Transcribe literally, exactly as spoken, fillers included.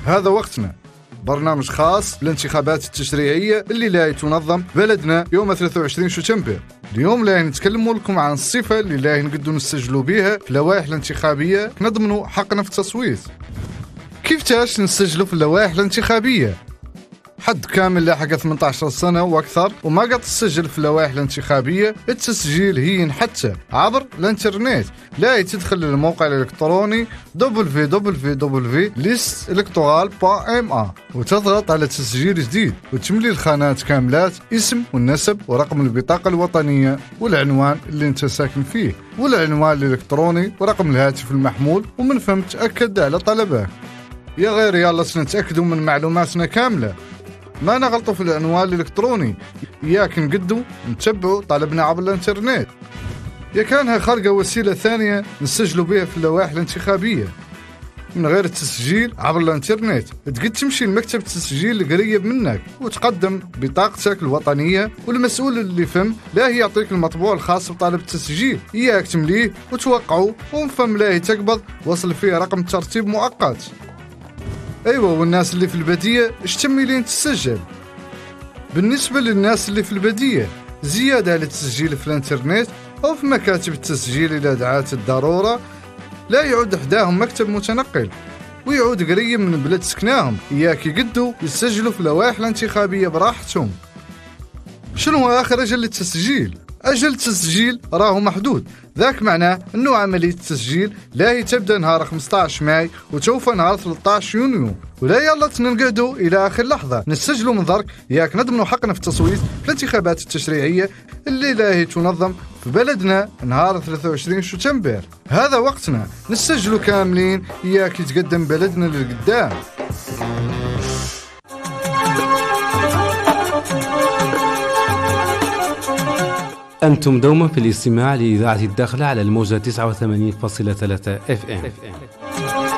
هذا وقتنا، برنامج خاص للانتخابات التشريعية اللي لا تنظم بلدنا يوم ثلاثة وعشرين شتنبر. اليوم لا نتكلم لكم عن الصفة اللي لا نقدر نسجلوا بها في اللوائح الانتخابية نضمنوا حقنا في التصويت. كيف تاش نسجلوا في اللوائح الانتخابية؟ حد كامل لاحق ثمانية عشر سنة وأكثر وما قد تسجل في اللوائح الانتخابية، التسجيل هي حتى عبر الانترنت. لا تدخل للموقع الإلكتروني دبليو دبليو دبليو دوت ليست إلكتورال دوت إم إيه وتضغط على تسجيل جديد وتملي الخانات كاملات، اسم والنسب ورقم البطاقة الوطنية والعنوان اللي انت ساكن فيه والعنوان الإلكتروني ورقم الهاتف المحمول، ومن فهم تأكد على طلبه. يا غير يلا سنتأكدوا من معلوماتنا كاملة، ما نغلطوا في العنوان الإلكتروني، ياك نقدوا نتبعوا طلبنا عبر الانترنت. يا كانها خارجة وسيلة ثانية نسجلوا بها في اللوائح الانتخابية من غير التسجيل عبر الانترنت. تقد تمشي لمكتب التسجيل القريب منك وتقدم بطاقتك الوطنية، والمسؤول اللي فهم لا يعطيك المطبوع الخاص بطالب التسجيل، إياك تمليه وتوقعه، ومفهم لا تقبض وصل فيه رقم ترتيب مؤقت. أيوة، والناس اللي في البادية اشتميلين تسجل. بالنسبة للناس اللي في البادية زيادة على التسجيل في الانترنت أو في مكاتب التسجيل إذا دعات الضرورة، لا يعود حداهم مكتب متنقل ويعود قريب من بلد سكناهم، إياك يقدوا يسجلوا في اللوائح الانتخابية براحتهم. شنو آخر أجل التسجيل؟ أجل التسجيل راهو محدود، ذاك معناه أنه عملية التسجيل لا هي تبدأ نهار خمسة عشر ماي وتوفى نهار ثلاثة عشر يونيو، ولا يلا تنقعدوا إلى آخر لحظة نسجلوا من ذرك، ياك نضمنوا حقنا في التصويت في الانتخابات التشريعية اللي لا هي تنظم في بلدنا نهار ثلاثة وعشرين شتنبر. هذا وقتنا نسجلوا كاملين، ياك يتقدم بلدنا للقدام. أنتم دوما في الاستماع لإذاعة الداخلة على الموجة تسعة وثمانين فاصلة ثلاثة إف إم.